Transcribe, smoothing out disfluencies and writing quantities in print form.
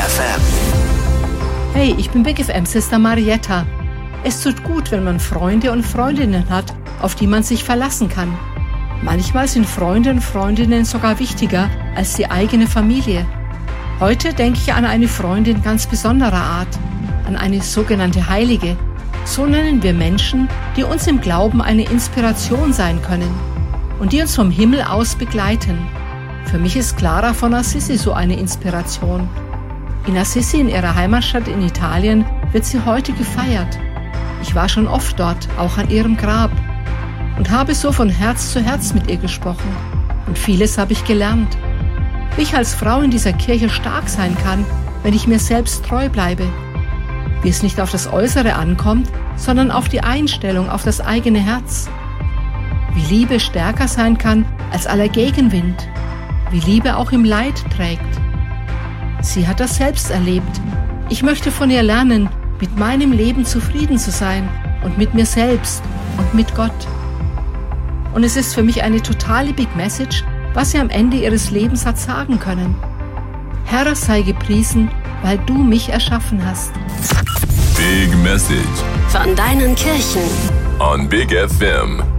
FM. Hey, ich bin Big FM Sister Marietta. Es tut gut, wenn man Freunde und Freundinnen hat, auf die man sich verlassen kann. Manchmal sind Freunde und Freundinnen sogar wichtiger als die eigene Familie. Heute denke ich an eine Freundin ganz besonderer Art, an eine sogenannte Heilige. So nennen wir Menschen, die uns im Glauben eine Inspiration sein können und die uns vom Himmel aus begleiten. Für mich ist Clara von Assisi so eine Inspiration. In Assisi, in ihrer Heimatstadt in Italien, wird sie heute gefeiert. Ich war schon oft dort, auch an ihrem Grab, und habe so von Herz zu Herz mit ihr gesprochen. Und vieles habe ich gelernt. Wie ich als Frau in dieser Kirche stark sein kann, wenn ich mir selbst treu bleibe. Wie es nicht auf das Äußere ankommt, sondern auf die Einstellung, auf das eigene Herz. Wie Liebe stärker sein kann als aller Gegenwind. Wie Liebe auch im Leid trägt. Sie hat das selbst erlebt. Ich möchte von ihr lernen, mit meinem Leben zufrieden zu sein und mit mir selbst und mit Gott. Und es ist für mich eine totale Big Message, was sie am Ende ihres Lebens hat sagen können. Herr, sei gepriesen, weil du mich erschaffen hast. Big Message Von deinen Kirchen on Big FM.